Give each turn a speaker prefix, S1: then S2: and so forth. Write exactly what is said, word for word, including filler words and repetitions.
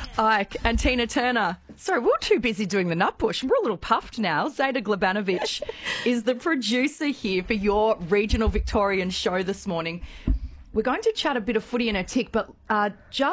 S1: Ike and Tina Turner. Sorry, we're too busy doing the Nutbush. We're a little puffed now. Zeta Glebanovic is the producer here for your regional Victorian show this morning. We're going to chat a bit of footy in a tick, but uh, just